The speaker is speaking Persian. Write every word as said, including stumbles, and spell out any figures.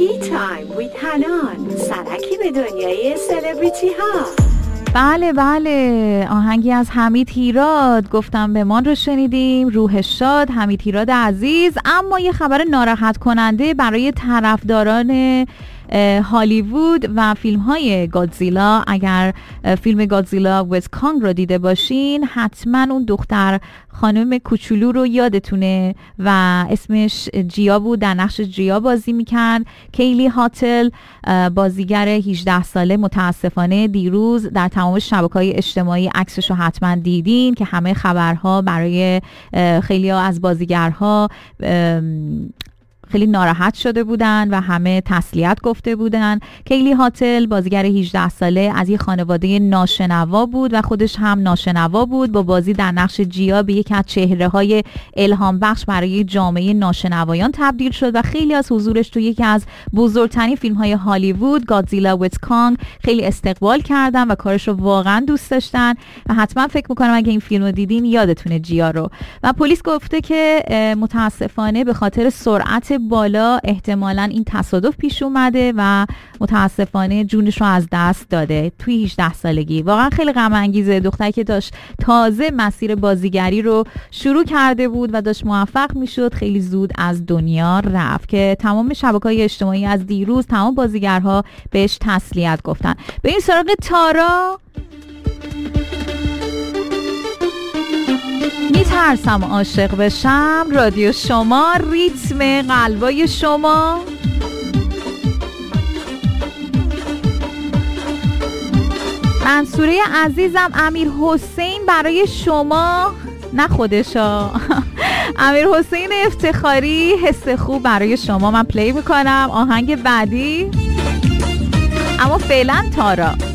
Tea Time with حنان، سرکی به دنیای سلبریتی ها. بله بله، آهنگی از حمید هیراد گفتم به من رو شنیدیم. روح شاد حمید هیراد عزیز. اما یه خبر ناراحت کننده برای طرفداران هالیوود و فیلم های گادزیلا. اگر فیلم گادزیلا ویز کانگ رو دیده باشین حتما اون دختر خانم کوچولو رو یادتونه و اسمش جیا بود، در نقش جیا بازی میکرد. کیلی هاتل بازیگر هجده ساله متاسفانه دیروز در تمام شبکه‌های اجتماعی عکسش رو حتما دیدین که همه خبرها برای خیلی ها از بازیگرها خیلی ناراحت شده بودن و همه تسلیت گفته بودن. کیلی هاتل بازیگر هجده ساله از یک خانواده ناشنوا بود و خودش هم ناشنوا بود. با بازی در نقش جیا به یکی از چهره‌های الهام بخش برای جامعه ناشنوایان تبدیل شد و خیلی از حضورش تو یکی از بزرگترین فیلم‌های هالیوود گادزیلا ویز کانگ خیلی استقبال کردن و کارش رو واقعا دوست داشتن و حتما فکر می‌کنم اگه این فیلمو دیدین یادتونه جیا رو. و پلیس گفته که متاسفانه به خاطر سرعت بالا احتمالاً این تصادف پیش اومده و متاسفانه جونش رو از دست داده توی هجده سالگی. واقعا خیلی غم انگیزه. دختری که داشت تازه مسیر بازیگری رو شروع کرده بود و داشت موفق میشد خیلی زود از دنیا رفت که تمام شبکه‌های اجتماعی از دیروز تمام بازیگرها بهش تسلیت گفتن. به این سراغ تارا. میترسم عاشق بشم، رادیو شما، ریتم قلبای شما. منصوره عزیزم، امیر حسین برای شما، نه خودشا امیر حسین افتخاری، حس خوب برای شما من پلی میکنم. آهنگ بعدی اما فعلا تارا.